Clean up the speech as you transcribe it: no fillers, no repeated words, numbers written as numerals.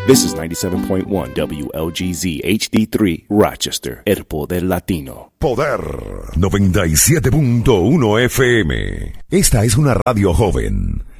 This is 97.1 WLGZ HD3 Rochester, El Poder Latino. Poder 97.1 FM. Esta es una radio joven